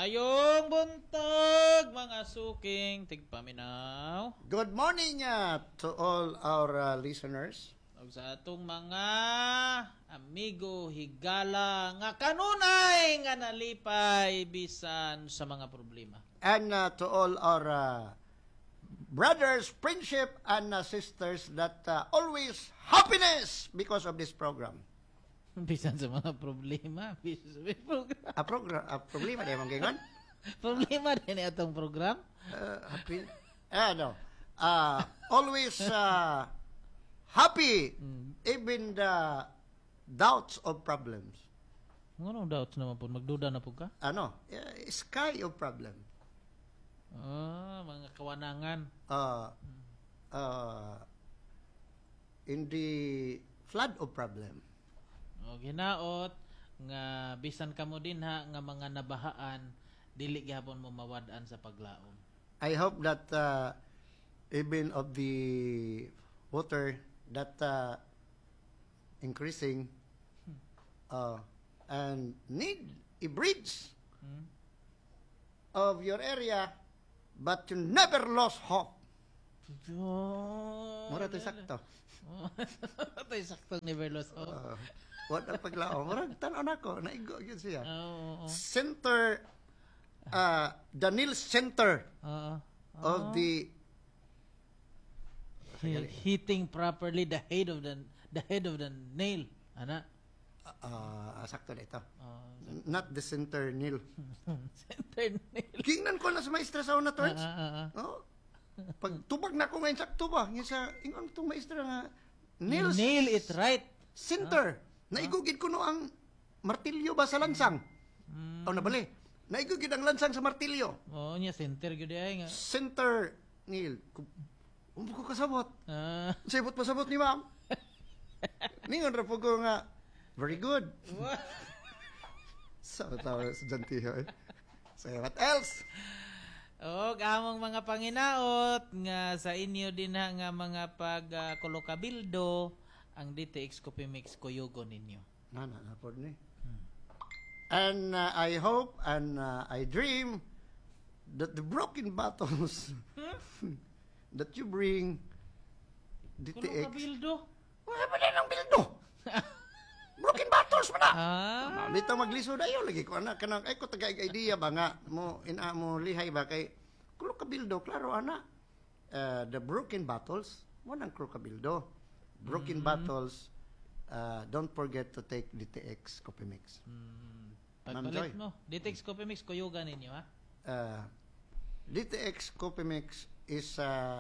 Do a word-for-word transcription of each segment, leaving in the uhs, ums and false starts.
Maayong buntag, mga suking tigpaminaw. Good morning uh, to all our uh, listeners. Ug sa atong mga amigo higala nga kanunay nga nalipay bisan sa mga problema. And uh, to all our uh, brothers, friendship, and uh, sisters that uh, always happiness because of this program. Bisan sa mga problema, bisan sa mga program. A, program, a problema di mong gingon? Problema din atong program. Uh, happy? Eh, no. Uh, always uh, happy Mm. even the doubts of problems. Anong doubts naman po? Magduda na po ka? Ano? Uh, sky of problem. Ah, mga kawanangan. Uh, uh, in the flood of problem. O ginaot nga bisan kamo din ha nga mga nabahaan dili gyapon mo mawad-an sa paglaom. I hope that uh, even of the water that uh, increasing uh, and need a bridge Hmm? of your area, but you never lost hope. Oh, Mura to sakto. Ito sakto ni Verlos. Oh. Uh, what ang paglaom? Murag tanaw nako, naigo gyud siya. Oo. Center, uh, the Nil Center Oo. of the He- hitting properly the head of the the head of the nail. Ana. uh, uh, sakto na ito. Oh, Not the center Nil. center nail. Gingnan ko na sa maestra sa una Ah, turns. ah, ah, ah. Oh. Pag tubag na ko ngayon sakto ba? Nga sa ingon tong maestra nga Nil Nail it right. Center. Naigugid ko no ang martilyo ba sa lansang? Mm. O nabali. Naigugid ang lansang sa martilyo. Oh, nya center gyud ay nga. Center Nil. Umpo ko kasabot. Ah. Sabot pasabot ni ma'am. Ningon ra po ko nga very good. So tawa sa jantiho eh. So what else? Og among mga panginaot nga sa inyo din ha nga mga pag uh, kolokabildo ang D T X Coffee Mix kuyugo ninyo. Nana na po ni. And uh, I hope and uh, I dream that the broken bottles that you bring D T X. Kolokabildo? Wala ba din ang bildo? Broken bottles man na. Ah. Bitaw maglisod ayo lagi ko ana kanang ay ko taga idea ba nga mo ina mo lihay ba kay kulo ka bildo klaro ana. Uh, the broken bottles mo nang kulo ka bildo. Broken Mm. bottles uh, don't forget to take D T X Coffee Mix. Hmm. Ma'am Pagpalit Joy. mo. D T X Coffee Mix kuyugan ninyo ha. Uh, D T X Coffee Mix is uh,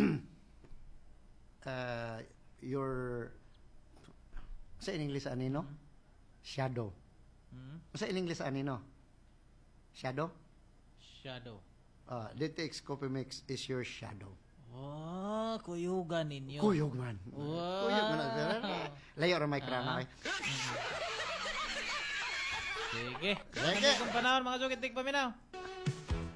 uh, your sa in English anino? Shadow. Hmm? Sa in English anino? Shadow? Shadow. Uh, D T X Coffee Mix is your shadow. Oh, kuyugan ninyo. Kuyog man. Wow. Kuyog man. sir. Layo ra may krana. Ah. eh. Sige. Sige. Sige. Kung panahon mga sukit tigpaminaw.